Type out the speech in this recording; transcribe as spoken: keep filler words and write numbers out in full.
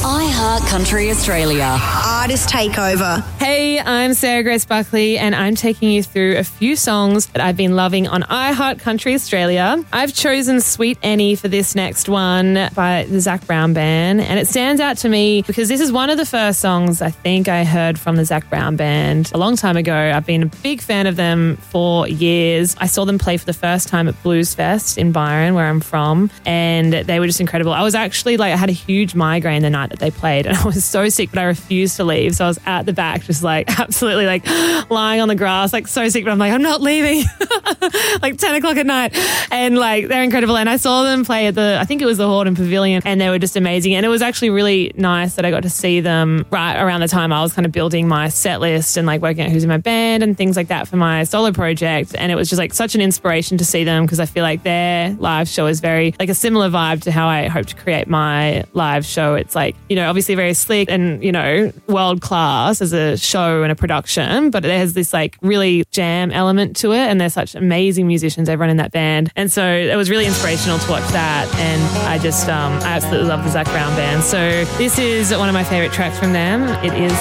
iHeart Country Australia. Artist Takeover. Hey, I'm Sarah Grace Buckley, and I'm taking you through a few songs that I've been loving on iHeart Country Australia. I've chosen Sweet Annie for this next one by the Zac Brown Band, and it stands out to me because this is one of the first songs I think I heard from the Zac Brown Band a long time ago. I've been a big fan of them for years. I saw them play for the first time at Blues Fest in Byron, where I'm from, and they were just incredible. I was actually like, I had a huge migraine the night that they played, and I was so sick, but I refused to leave. So I was at the back, just like absolutely like lying on the grass, like so sick, but I'm like, I'm not leaving. Like ten o'clock at night. And like, they're incredible. And I saw them play at the, I think it was the Hordern Pavilion, and they were just amazing. And it was actually really nice that I got to see them right around the time I was kind of building my set list and like working out who's in my band and things like that for my solo project. And it was just like such an inspiration to see them, because I feel like their live show is very like a similar vibe to how I hope to create my live show. It's like, you know, obviously very slick and, you know, world class as a show and a production, but it has this like really jam element to it, and they're such amazing musicians, everyone in that band. And so it was really inspirational to watch that, and I just um I absolutely love the Zac Brown Band. So this is one of my favorite tracks from them. It is